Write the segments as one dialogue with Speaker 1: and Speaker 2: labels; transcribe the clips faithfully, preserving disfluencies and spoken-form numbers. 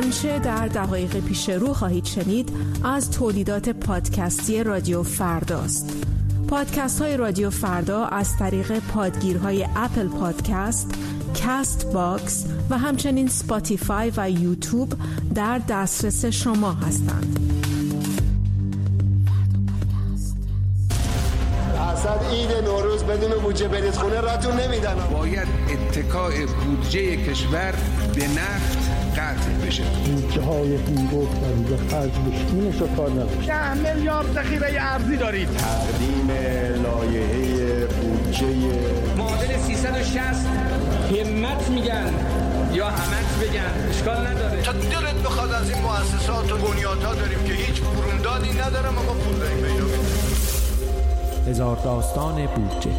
Speaker 1: آنچه در دقایق پیش رو خواهید شنید از تولیدات پادکستی رادیو فرداست. پادکست های رادیو فردا از طریق پادگیرهای اپل پادکست، کاست باکس و همچنین سپاتیفای و یوتیوب در دسترس شما هستند.
Speaker 2: اصلا عید نوروز بدون بودجه برید خونه راتون نمیدن.
Speaker 3: باید اتکاء بودجه کشور به نفت قطع بشه.
Speaker 4: بودجه های گفتن به خرج بشینش و کار نباشه.
Speaker 5: ده میلیارد ذخیره ارزی دارید.
Speaker 2: تقدیم لایحه بودجه
Speaker 6: معادل سیصد و شصت همت میگن یا همت بگن اشکال نداره.
Speaker 7: تا دلت بخواد از این مؤسسات و بنیادها داریم که هیچ برومدادی ندارم اما پول داریم پیدا کنیم.
Speaker 8: هزار داستان بودجه.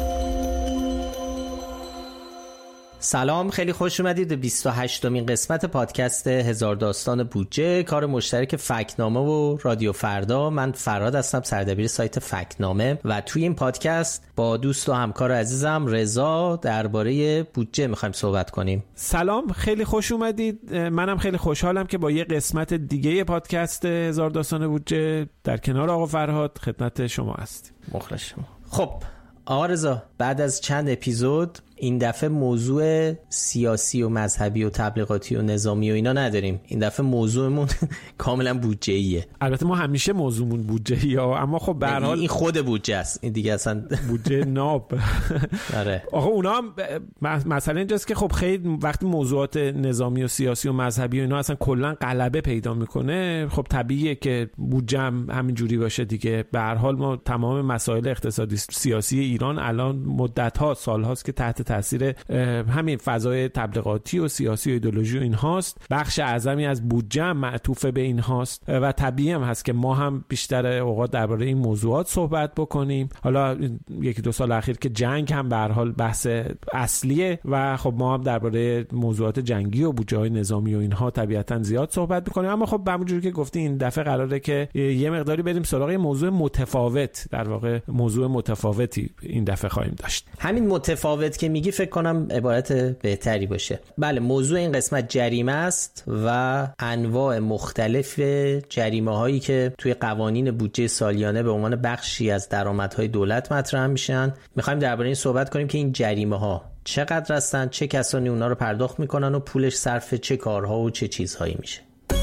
Speaker 9: سلام، خیلی خوش اومدید به بیست و هشتمین قسمت پادکست هزار داستان بودجه، کار مشترک فکت‌نامه و رادیو فردا. من فراد هستم، سردبیر سایت فکت‌نامه، و توی این پادکست با دوست و همکار عزیزم رضا درباره بودجه می‌خوایم صحبت کنیم.
Speaker 8: سلام، خیلی خوش اومدید. منم خیلی خوشحالم که با یه قسمت دیگه پادکست هزار داستان بودجه در کنار آقا فرهاد خدمت شما هستیم.
Speaker 9: مخلصم. خب آقا رضا، بعد از چند اپیزود این دفعه موضوع سیاسی و مذهبی و تبلیغاتی و نظامی و اینا نداریم. این دفعه موضوعمون کاملا بودجه‌ایه.
Speaker 8: البته ما همیشه موضوعمون بودجه‌ایه، اما خب به هر حال
Speaker 9: این خود بودجه است، این دیگه اصلا
Speaker 8: بودجه ناب.
Speaker 9: آره
Speaker 8: آقا اونا هم مثلا اینجاست که خب خیلی وقتی موضوعات نظامی و سیاسی و مذهبی و اینا اصلا کلا غلبه پیدا میکنه، خب طبیعیه که بودجه هم همین جوری باشه دیگه. به هر حال ما تمام مسائل اقتصادی سیاسی ایران الان مدت‌ها سال‌هاست که تحت تاثیر همین فضای تبلیغاتی و سیاسی و ایدئولوژی و این هاست. بخش اعظمی از بودجه هم معطوف به این هاست و طبیعی هم هست که ما هم بیشتر اوقات درباره این موضوعات صحبت بکنیم. حالا یکی دو سال اخیر که جنگ هم به هر حال بحث اصلیه و خب ما هم درباره موضوعات جنگی و بودجه‌های نظامی و اینها طبیعتاً زیاد صحبت می‌کنیم. اما خب همونجوری که گفتی این دفعه قراره که یه مقداری بریم سراغ موضوع متفاوت، در واقع موضوع متفاوتی این دفعه خواهیم داشت.
Speaker 9: همین متفاوت که میگی فکر کنم عبارت بهتری باشه. بله، موضوع این قسمت جریمه است و انواع مختلف جریمه هایی که توی قوانین بودجه سالیانه به عنوان بخشی از درآمدهای دولت مطرح میشن. میخوایم درباره این صحبت کنیم که این جریمه ها چقدر هستن، چه کسانی اونا رو پرداخت میکنن و پولش صرف چه کارها و چه چیزهایی میشه.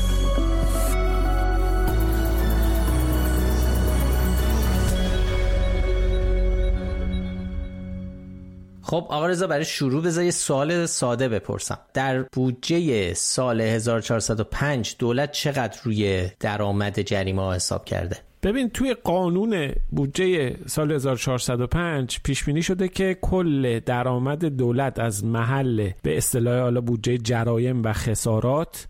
Speaker 9: خب آقا رضا، برای شروع بذار یه سوال ساده بپرسم. در بودجه سال هزار و چهارصد و پنج دولت چقدر روی درآمد جریمه ها حساب کرده؟
Speaker 8: ببین، توی قانون بودجه سال هزار و چهارصد و پنج پیش بینی شده که کل درآمد دولت از محل به اصطلاح حالا بودجه جرایم و خسارات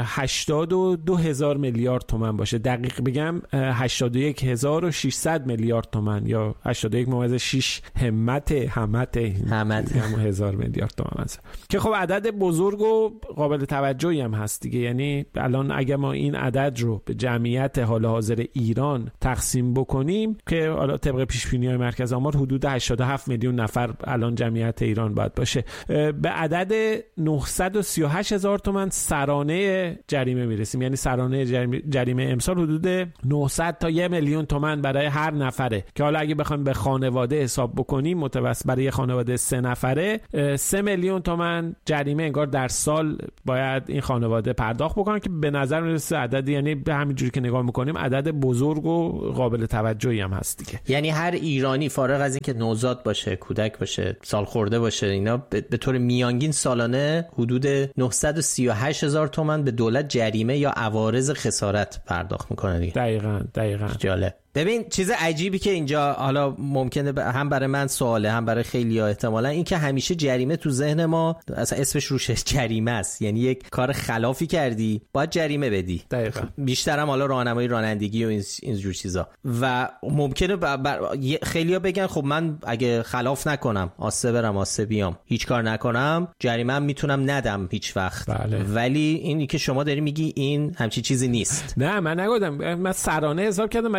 Speaker 8: هشتاد و دو هزار میلیارد تومان باشه. دقیق بگم هشتاد و یک هزار و ششصد میلیارد تومان یا هشتاد و یک ممیز شش همت همت
Speaker 9: همت
Speaker 8: هزار میلیارد تومان که خب عدد بزرگ و قابل توجهی هم هست دیگه. یعنی الان اگه ما این عدد رو به جمعیت حال حاضر ایران تقسیم بکنیم که حالا طبق پیش‌بینی‌های مرکز آمار حدود هشتاد و هفت میلیون نفر الان جمعیت ایران باید باشه، به عدد نهصد و سی و هشت هزار تومان سرانه جریمه میرسیم. یعنی سرانه جریمه, جریمه امسال حدود نهصد تا یک میلیون تومان برای هر نفره که حالا اگه بخوایم به خانواده حساب بکنیم متوسط برای خانواده سه نفره سه میلیون تومان جریمه انگار در سال باید این خانواده پرداخت بکنن که به نظر میرسه عدد، یعنی به همین جوری که نگاه میکنیم عدد بزرگ و قابل توجهی هم هست دیگه.
Speaker 9: یعنی هر ایرانی فارغ از این که نوزاد باشه، کودک باشه، سال خورده باشه، اینا به طور میانگین سالانه حدود نهصد و سی و هشت هزار تومان به دولت جریمه یا عوارض خسارت پرداخت میکنه دیگه.
Speaker 8: دقیقاً دقیقاً.
Speaker 9: جالب. ببین چیز عجیبی که اینجا حالا ممکنه هم برای من سواله هم برای خیلی‌ها احتمالاً این که همیشه جریمه تو ذهن ما اصلا اسمش روش جریمه است، یعنی یک کار خلافی کردی باید جریمه بدی.
Speaker 8: دقیقاً.
Speaker 9: بیشترم حالا راهنمایی رانندگی و این اینجور چیزا و ممکنه خیلی‌ها بگن خب من اگه خلاف نکنم، آسه برم آسه بیام، هیچ کار نکنم، جریمه هم میتونم ندم هیچ وقت.
Speaker 8: بله.
Speaker 9: ولی اینی که شما داری میگی این همچین چیزی نیست.
Speaker 8: نه من نگفتم، من سرانه حساب کردم برای اینکه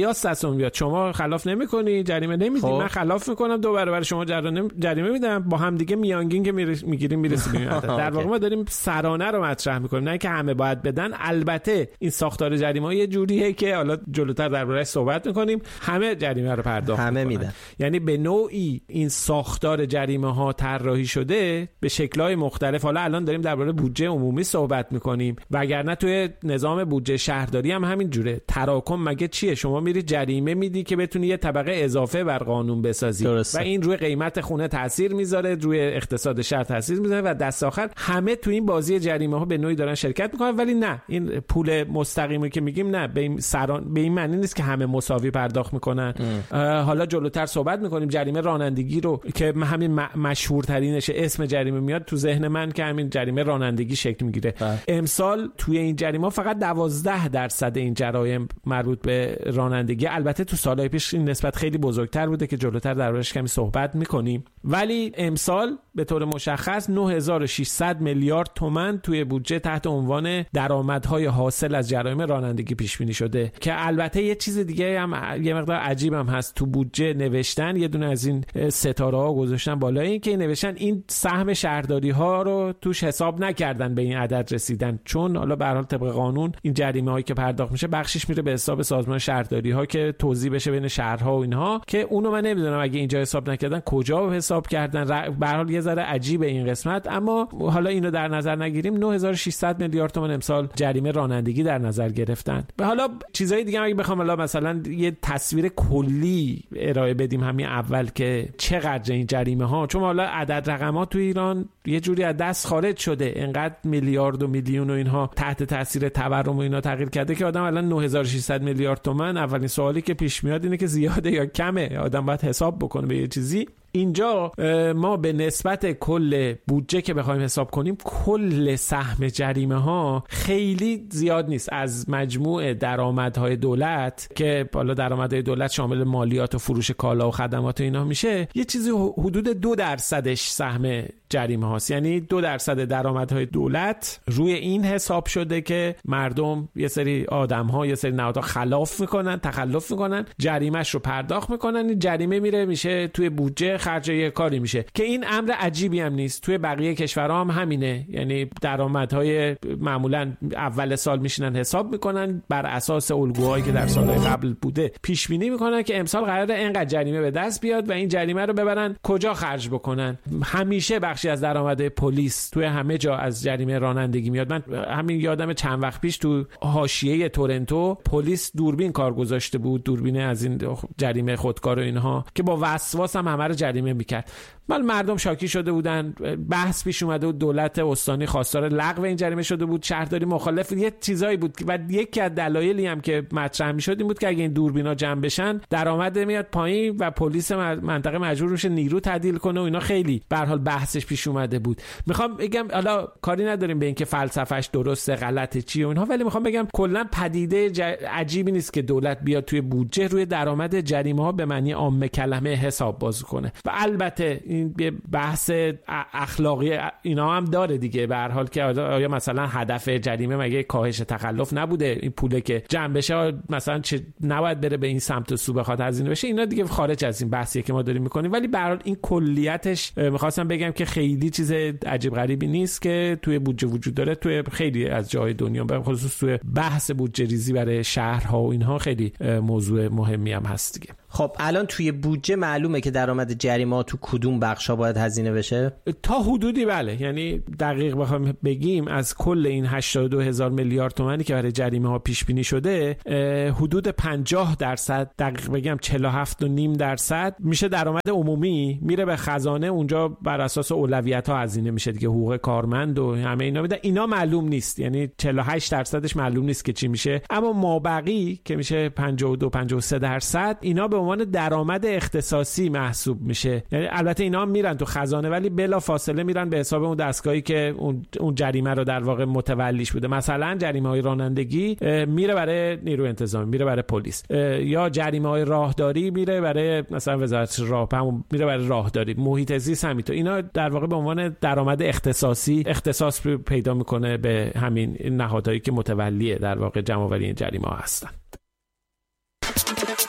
Speaker 8: قیاس دستم بیاد، شما خلاف نمی‌کنی جریمه نمیدی، من خلاف میکنم دو برابر شما جریمه میدم، با هم دیگه میانگین که میگیریم میرسیم به عدد. در واقع ما داریم سرانه رو مطرح میکنیم، نه که همه باید بدن. البته این ساختار جریمه یه جوریه که حالا جلوتر درباره‌اش صحبت میکنیم، همه جریمه رو پرداخت
Speaker 9: همه میدن.
Speaker 8: یعنی به نوعی این ساختار جریمه ها طراحی شده به شکل‌های مختلف. حالا الان داریم درباره بودجه عمومی صحبت میکنیم، وگرنه توی نظام بودجه شهرداری هم همین جوره. تراکم مگه چیه؟ شما میری جریمه میدی که بتونی یه طبقه اضافه بر قانون بسازی درسته. و این روی قیمت خونه تاثیر میذاره، روی اقتصاد شهر تاثیر میذاره و دست آخر همه تو این بازی جریمه ها به نوعی دارن شرکت میکنن. ولی نه، این پول مستقیمی که میگیم نه، به این سران به این معنی نیست که همه مساوی پرداخت میکنن. حالا جلوتر صحبت میکنیم. جریمه رانندگی رو که همین مشهورترینشه، اسم جریمه میاد تو ذهن من که همین جریمه رانندگی شکل میگیره. امسال توی این جریمه فقط دوازده درصد این جرایم مربوط به رانندگی. البته تو سالهای پیش این نسبت خیلی بزرگتر بوده که جلوتر دربارش کمی صحبت میکنیم. ولی امسال به طور مشخص نه هزار و ششصد میلیارد تومان توی بودجه تحت عنوان درآمدهای حاصل از جرایم رانندگی پیش بینی شده. که البته یه چیز دیگه هم یه مقدار عجیب هم هست، تو بودجه نوشتن یه دونه از این ستاره ها گذاشتن بالای این که نوشتن این سهم شهرداری ها رو توش حساب نکردن به این عدد رسیدن، چون حالا به هر حال طبق قانون این جریمه هایی که پرداخت میشه بخشش میره به حساب سازمان شهرداری ها که توزیع بشه بین شهرها و اینها، که اونو من نمیدونم اگه اینجا حساب نکردن کجا حساب کردن. به هر حال یه ذره عجیبه این قسمت. اما حالا اینو در نظر نگیریم، نه هزار و ششصد میلیارد تومان امسال جریمه رانندگی در نظر گرفتن. و حالا چیزای دیگه اگه بخوام حالا مثلا یه تصویر کلی ارائه بدیم همین اول که چقدر این جریمه ها، چون حالا عدد رقمات تو ایران یه جوری از دست خارج شده، انقدر میلیارد و میلیون و اینها تحت تاثیر تورم و اینا تغییر کرده که آدم الان نه هزار و ششصد میلیارد تومان، اولین سوالی که پیش میاد اینه که زیاده یا کمه، آدم باید حساب بکنه به یه چیزی. اینجا ما به نسبت کل بودجه که بخوایم حساب کنیم، کل سهم جریمه ها خیلی زیاد نیست از مجموع درآمدهای دولت، که بالا درآمدهای دولت شامل مالیات و فروش کالا و خدمات و اینا میشه، یه چیزی حدود دو درصدش سهم جریمه هاست. یعنی دو درصد درآمدهای دولت روی این حساب شده که مردم، یه سری آدم ها، یه سری نهادها خلاف میکنن، تخلف میکنن، جریمهش رو پرداخت میکنن، این جریمه میره میشه توی بودجه خرج یه کاری میشه. که این امر عجیبی هم نیست، توی بقیه کشورها هم همینه. یعنی درآمدهای معمولا اول سال میشینن حساب میکنن، بر اساس الگوهایی که در سالهای قبل بوده پیش بینی میکنن که امسال قراره اینقدر جریمه به دست بیاد و این جریمه رو ببرن کجا خرج بکنن. همیشه بخشی از درآمد پلیس توی همه جا از جریمه رانندگی میاد. من همین یادم چند وقت پیش تو حاشیه تورنتو پلیس دوربین کار گذاشته بود، دوربین از این جریمه خودکار و اینها، که با وسواس هم همه رو جریمه میکرد. مال مردم شاکی شده بودن، بحث پیش اومده بود، دولت استانی خواستار لغو این جریمه شده بود، شهرداری مخالف، یه چیزایی بود. و یکی از دلایلی هم که مطرح میشد این بود که اگه این دوربینا جمع بشن درآمد میاد پایین و پلیس منطقه مجبور میشه نیرو تعدیل کنه و اینا. خیلی به هر حال بحثش پیش اومده بود. میخوام بگم حالا کاری نداریم به اینکه فلسفهش درسته غلطه چی و اینها، ولی میخوام بگم کلا پدیده ج... عجیبی نیست که دولت بیاد توی بودجه روی درآمد جریمه ها به معنی عام کلمه حساب باز کنه. و البته این بحث اخلاقی اینا هم داره دیگه، به هر حال که آیا مثلا هدف جریمه مگه کاهش تخلف نبوده؟ این پوله که جمع بشه مثلا چه نباید بره به این سمت و سو بخواد هزینه بشه؟ اینا دیگه خارج از این بحثیه که ما داریم میکنیم. ولی به هر حال این کلیتش میخواستم بگم که خیلی چیز عجیب غریبی نیست که توی بودجه وجود داره. توی خیلی از جای دنیا به خصوص توی بحث بودجه ریزی برای شهرها و اینها خیلی موضوع مهمی هم هست دیگه.
Speaker 9: خب الان توی بودجه معلومه که درآمد جریمه تو کدوم بخشا باید هزینه بشه؟
Speaker 8: تا حدودی بله. یعنی دقیق بخوام بگیم از کل این هشتاد و دو هزار میلیارد تومانی که برای جریمه ها پیش بینی شده، حدود پنجاه درصد، دقیق بگم چهل و هفت و نیم درصد میشه درآمد عمومی، میره به خزانه، اونجا بر اساس اولویت ها هزینه میشه دیگه، حقوق کارمند و همه اینا میده. اینا معلوم نیست، یعنی چهل و هشت درصدش معلوم نیست که چی میشه. اما مابقی که میشه پنجاه و دو پنجاه و سه درصد اینا به عنوان درآمد اختصاصی محسوب میشه. یعنی البته اینا هم میرن تو خزانه ولی بلا فاصله میرن به حساب اون دستگاهی که اون اون جریمه رو در واقع متولیش بوده. مثلا جریمه های رانندگی میره برای نیروی انتظامی، میره برای پلیس، یا جریمه های راهداری میره برای مثلا وزارت راه، همون میره برای راهداری، محیط زیست همینطور. اینا در واقع به عنوان درآمد اختصاصی اختصاص پیدا میکنه به همین نهادهایی که متولی در واقع جمع آوری این جریمه ها هستن.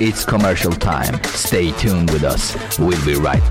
Speaker 10: It's commercial time. Stay tuned with us. We'll be right